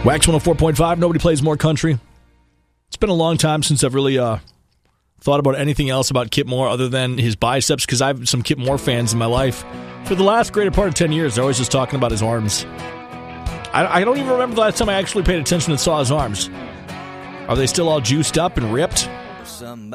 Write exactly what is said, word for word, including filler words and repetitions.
Wax one oh four point five, nobody plays more country. It's been a long time since I've really uh, thought about anything else about Kip Moore other than his biceps, because I have some Kip Moore fans in my life. For the last greater part of ten years, they're always just talking about his arms. I, I don't even remember the last time I actually paid attention and saw his arms. Are they still all juiced up and ripped?